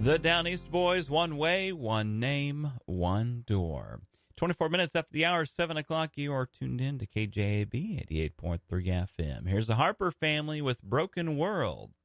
The Down East Boys, one way, one name, one door. 24 minutes after the hour, 7 o'clock, you are tuned in to KJAB 88.3 FM. Here's the Harper family with Broken World.